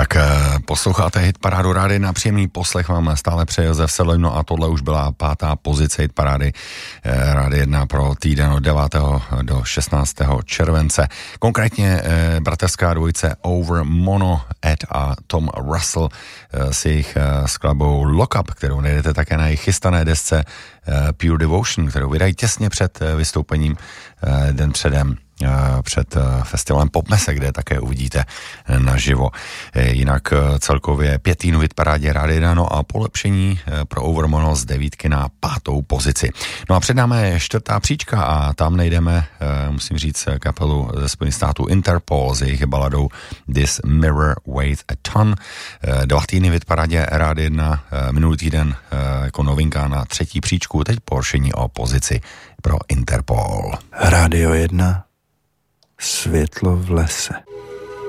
Tak posloucháte hitparádu Rády na příjemný poslech, vám stále přeje Josef Sedloň, no a tohle už byla 5. pozice hitparády Rády 1 pro týden od 9. do 16. července. Konkrétně bratrská dvojice Over Mono, Ed a Tom Russell s jejich skladbou Lock Up, kterou najdete také na jejich chystané desce Pure Devotion, kterou vydají těsně před vystoupením den předem před festivalem Popmese, kde také uvidíte naživo. Jinak celkově 5 týdnů hitparádě Rády 1, no a polepšení pro Overmono z 9 na 5. pozici. No a před námi je 4. příčka a tam najdeme, musím říct, kapelu ze Spojených států Interpol s jejich baladou This Mirror Weighs a Ton. 2 týdny v hitparádě Rády 1, minulý týden jako novinka na 3. příčku, teď poršení o pozici pro Interpol. Rádio 1. Světlo v lese.